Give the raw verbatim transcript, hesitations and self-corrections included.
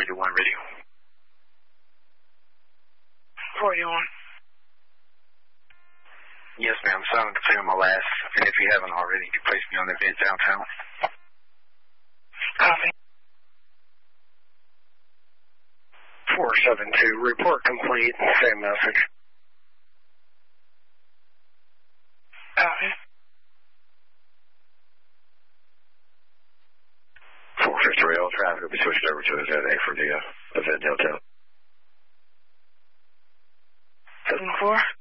eighty-one radio. forty-one. Yes, ma'am. Sounding to play on my last, and if you haven't already, you place me on the event downtown. Copy. four seven two, report complete. Same message. Copy. four fifty-three, all traffic will be switched over to a Z A for the uh, event downtown. seven four.